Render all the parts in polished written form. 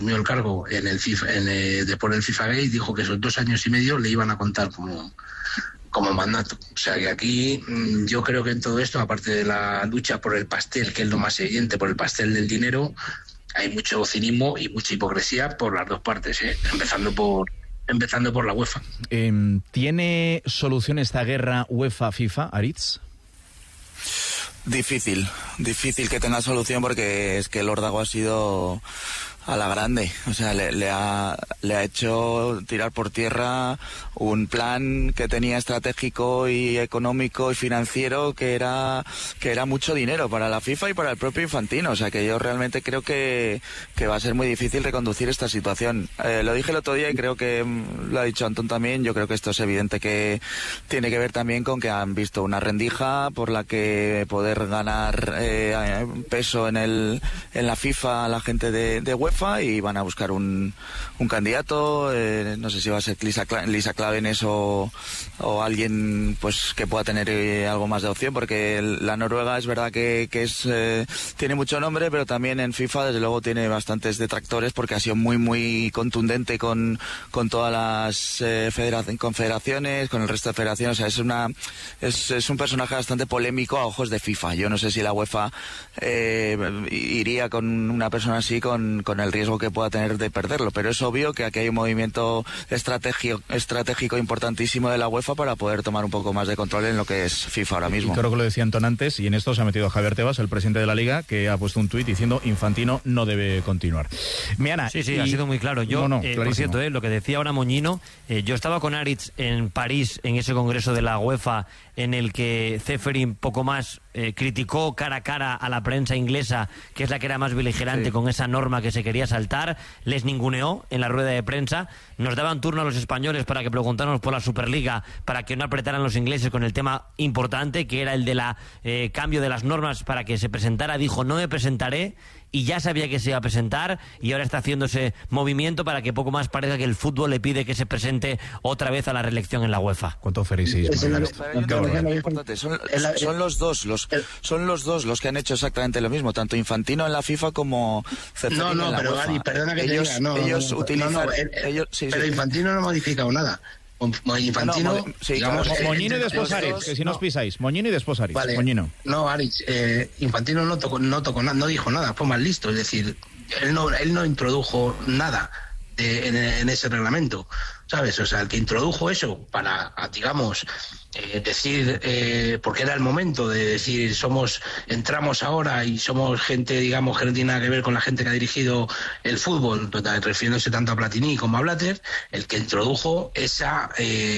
asumió el cargo en el FIFA, después del FIFA Gate, dijo que esos 2 años y medio le iban a contar como mandato. O sea que aquí yo creo que en todo esto, aparte de la lucha por el pastel, que es lo más evidente, por el pastel del dinero, hay mucho cinismo y mucha hipocresía por las dos partes, empezando por la UEFA. ¿Tiene solución esta guerra UEFA-FIFA, Aritz? Difícil que tenga solución, porque es que el órdago ha sido a la grande. O sea, le ha hecho tirar por tierra un plan que tenía estratégico y económico y financiero, que era mucho dinero para la FIFA y para el propio Infantino. O sea, que yo realmente creo que va a ser muy difícil reconducir esta situación. Lo dije el otro día y creo que lo ha dicho Antón también. Yo creo que esto es evidente que tiene que ver también con que han visto una rendija por la que poder ganar peso en la FIFA a la gente de UEFA, y van a buscar un candidato, no sé si va a ser Lisa Klaveness o alguien pues que pueda tener algo más de opción, porque la Noruega es verdad que tiene mucho nombre, pero también en FIFA desde luego tiene bastantes detractores, porque ha sido muy muy contundente con todas las confederaciones, con el resto de federaciones. O sea, es un personaje bastante polémico a ojos de FIFA. Yo no sé si la UEFA iría con una persona así con el riesgo que pueda tener de perderlo, pero es obvio que aquí hay un movimiento estratégico importantísimo de la UEFA para poder tomar un poco más de control en lo que es FIFA ahora mismo. Y creo que lo decía Antón antes, y en esto se ha metido Javier Tebas, el presidente de la Liga, que ha puesto un tuit diciendo Infantino no debe continuar. Miana, sí, ha sido muy claro. Yo, por cierto, lo que decía ahora Moñino, yo estaba con Aritz en París en ese congreso de la UEFA en el que Ceferin poco más criticó cara a cara a la prensa inglesa, que es la que era más beligerante con esa norma que se quería saltar. Les ninguneó en la rueda de prensa. Nos daban turno a los españoles para que preguntáramos por la Superliga, para que no apretaran los ingleses con el tema importante, que era el de la cambio de las normas para que se presentara. Dijo, no me presentaré, y ya sabía que se iba a presentar, y ahora está haciendo ese movimiento para que poco más parezca que el fútbol le pide que se presente otra vez a la reelección en la UEFA. ¿Cuánto fericismo? Son los dos los que han hecho exactamente lo mismo, tanto Infantino en la FIFA como Ceferin en la pero UEFA. Gary, perdona que ellos, te diga, ellos utilizan... pero Infantino no ha modificado nada. Infantino, Moñino y después Aritz, que si no os pisáis. Moñino y después Aritz. Vale. Moñino. No, Aritz, Infantino no tocó nada, no dijo nada, fue más listo. Es decir, él no introdujo nada en ese reglamento, ¿sabes? O sea, el que introdujo eso para, digamos, decir, porque era el momento de decir, entramos ahora y somos gente, digamos, que no tiene nada que ver con la gente que ha dirigido el fútbol, refiriéndose tanto a Platini como a Blatter, el que introdujo esa,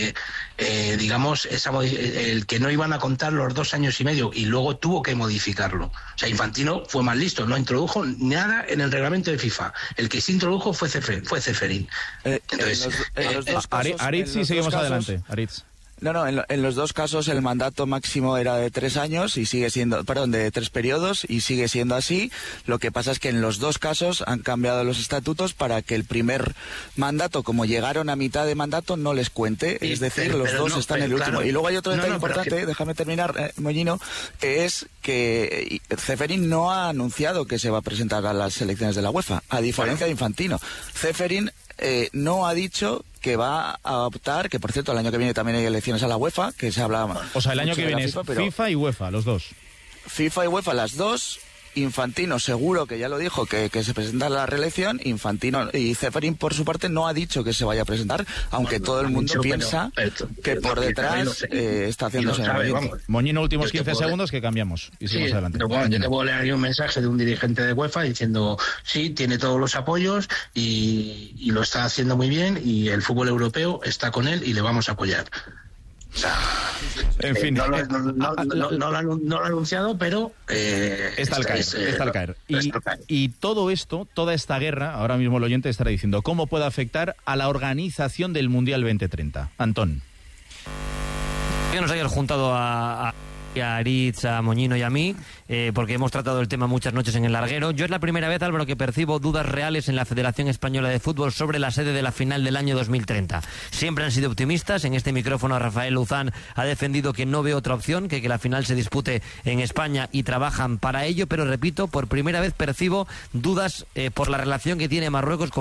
digamos, el que no iban a contar los 2 años y medio, y luego tuvo que modificarlo. O sea, Infantino fue más listo, no introdujo nada en el reglamento de FIFA. El que sí introdujo fue Ceferin. Entonces, Aritz, sí, seguimos adelante. Aritz. No, en los dos casos el mandato máximo era de 3 años y sigue siendo, de 3 periodos, y sigue siendo así. Lo que pasa es que en los dos casos han cambiado los estatutos para que el primer mandato, como llegaron a mitad de mandato, no les cuente. Es decir, los dos están en el último. Claro. Y luego hay otro detalle importante, déjame terminar, Moñino, que es que Ceferin no ha anunciado que se va a presentar a las elecciones de la UEFA, a diferencia de Infantino. Ceferin no ha dicho que va a optar, que por cierto el año que viene también hay elecciones a la UEFA, que se habla... O sea, el año que viene FIFA, es FIFA y UEFA, los dos. FIFA y UEFA, las dos. Infantino seguro que ya lo dijo, que se presenta a la reelección. Infantino y Ceferin por su parte no ha dicho que se vaya a presentar, aunque todo el mundo piensa que por detrás está haciéndose Moñino, últimos 15 segundos que cambiamos y seguimos adelante. Yo te puedo leer aquí un mensaje de un dirigente de UEFA diciendo sí, tiene todos los apoyos y lo está haciendo muy bien, y el fútbol europeo está con él y le vamos a apoyar. O sea, en fin, no lo ha anunciado, pero está al caer. Y todo esto, toda esta guerra, ahora mismo el oyente estará diciendo, ¿cómo puede afectar a la organización del Mundial 2030? Antón. Que nos hayas juntado a Aritz, a Moñino y a mí, porque hemos tratado el tema muchas noches en el larguero. Yo es la primera vez, Álvaro, que percibo dudas reales en la Federación Española de Fútbol sobre la sede de la final del año 2030. Siempre han sido optimistas. En este micrófono Rafael Luzán ha defendido que no ve otra opción que la final se dispute en España y trabajan para ello, pero repito, por primera vez percibo dudas por la relación que tiene Marruecos con